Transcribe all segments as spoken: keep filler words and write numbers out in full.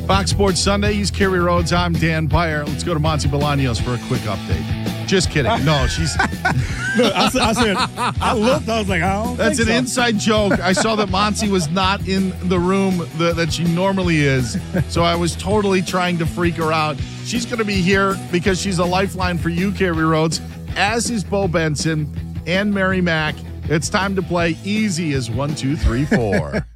Fox Sports Sunday. He's Kerry Rhodes. I'm Dan Byer. Let's go to Monty Bolaños for a quick update. Just kidding. No, she's. Look, I said, I said, I looked. I was like, I don't. That's think an so. inside joke. I saw that Monty was not in the room that, that she normally is, so I was totally trying to freak her out. She's going to be here because she's a lifeline for you, Kerry Rhodes, as is Bo Benson and Mary Mack. It's time to play easy as one, two, three, four.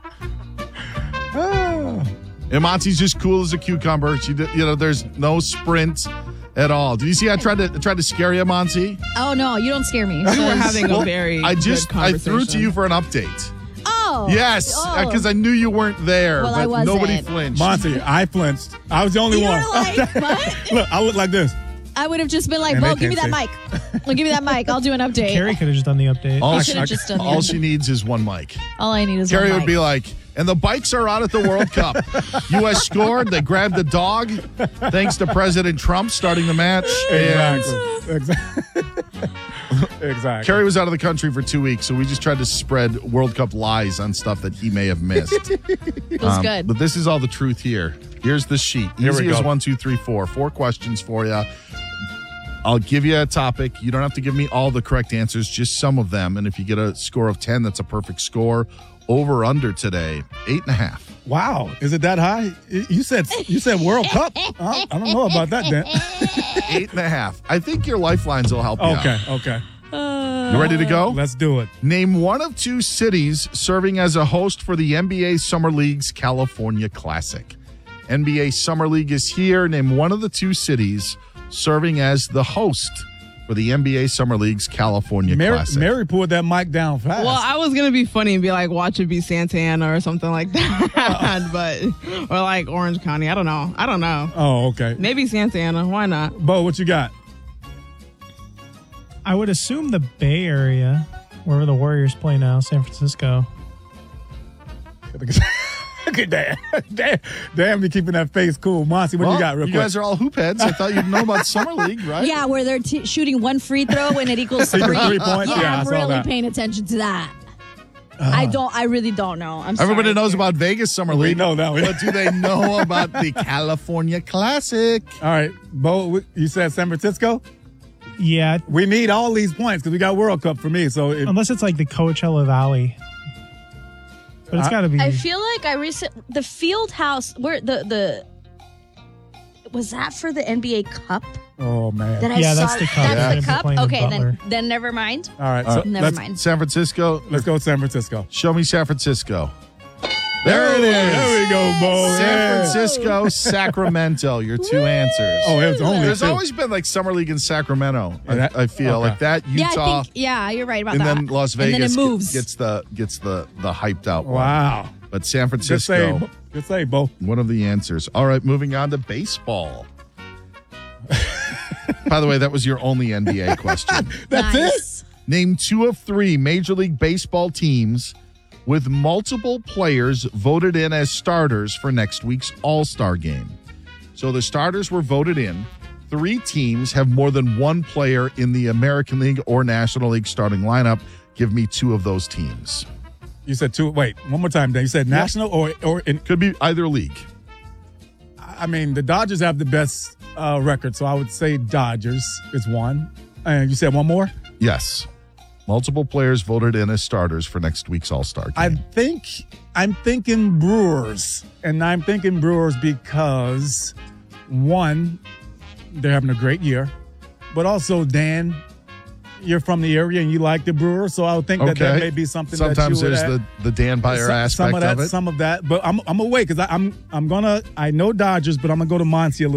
And Monty's just cool as a cucumber. She, did- you know, there's no sprint at all. Did you see I tried to I tried to scare you, Monty? Oh, no, you don't scare me. We were having a very I just good I conversation. threw to you for an update. Oh. Yes, Oh. because I knew you weren't there, Well, I but wasn't. nobody flinched. Monty, I flinched. I was the only You one. were like, what? Look, I look like this. I would have just been like, And Bo, they give me that can't mic. Well, give me that mic. I'll do an update. Carrie could have just done the update. all I she, should have just done the all update. she needs is one mic. All I need is Carrie one would mic. be like, and the bikes are out at the World Cup. U S scored. They grabbed the dog. Thanks to President Trump starting the match. And Exactly. Exactly. exactly. Kerry was out of the country for two weeks, so we just tried to spread World Cup lies on stuff that he may have missed. It was good. But this is all the truth here. Here's the sheet. Here we Easy as go. one, two, three, four. Four questions for you. I'll give you a topic. You don't have to give me all the correct answers, just some of them. And if you get a score of ten, that's a perfect score. Over under today, eight and a half. Wow, is it that high? You said you said World Cup. I I don't know about that, Dan. Eight and a half. I think your lifelines will help you Okay, out. okay. You ready to go? Let's do it. Name one of two cities serving as a host for the N B A Summer League's California Classic. N B A Summer League is here. Name one of the two cities serving as the host for the N B A Summer League's California Mary, Classic. Mary pulled that mic down fast. Well, I was gonna be funny and be like, watch it be Santa Ana or something like that, but or like Orange County. I don't know. I don't know. oh, okay. Maybe Santa Ana. Why not? Bo, what you got? I would assume the Bay Area, wherever the Warriors play now, San Francisco. Look at that. Damn, damn, be keeping that face cool. Monty, what Well, you got real you quick? guys are all hoop heads. I thought you'd know about Summer League, right? Yeah, where they're t- shooting one free throw and it equals three. Equals three points? Yeah, Yeah, I I'm saw really that. paying attention to that. I don't. I really don't know. I'm sorry. Everybody knows about Vegas Summer We League. know that. But do they know about the California Classic? All right, Bo, you said San Francisco? Yeah, We need all these points because we got World Cup for me. So if, unless it's like the Coachella Valley. But it's I- got to be. I feel like I recent the field house where the the was that for the N B A Cup oh man. that I Yeah, saw. that's the cup. That's Yeah. the cup. Playing with Okay, then Butler. then never mind. all right, All so right, Never let's, mind. San Francisco. let's go San Francisco. Show me San Francisco. There it is. There we go, Bo. San Yeah. Francisco, Sacramento, your two answers. Oh, it was only There's two. always been like Summer League in Sacramento. Yeah, that- I, I feel okay. like that Yeah, Utah, I think. Yeah, you're right about and that. then Las And then Vegas it moves. gets the gets the the hyped out one. Wow. But San Good Francisco, save. Good save, Bo. one of the answers. All right, moving on to baseball. By the way, that was your only N B A question. That's nice. it? Name two of three Major League Baseball teams with multiple players voted in as starters for next week's All-Star game. So the starters were voted in. Three teams have more than one player in the American League or National League starting lineup. Give me two of those teams. You said two. Wait, one more time, Dan. You said national or or in, Could be either league. I mean, the Dodgers have the best uh, record, so I would say Dodgers is one. And you said one more? Yes. Multiple players voted in as starters for next week's All-Star game. I think I'm thinking Brewers, and I'm thinking Brewers because one, they're having a great year, but also Dan, you're from the area and you like the Brewers, so I would think that that may be something. Sometimes that you would there's add. the, the Dan Byer some, aspect some of that, of it. some of that. But I'm I'm away because I'm I'm gonna I know Dodgers, but I'm gonna go to Monty a little.